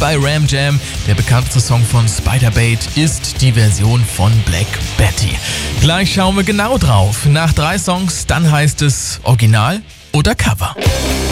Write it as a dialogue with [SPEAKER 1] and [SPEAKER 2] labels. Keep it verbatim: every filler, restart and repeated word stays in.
[SPEAKER 1] bei Ram Jam. Der bekannteste Song von Spiderbait ist die Version von Black Betty. Gleich schauen wir genau drauf. Nach drei Songs, dann heißt es Original oder Cover.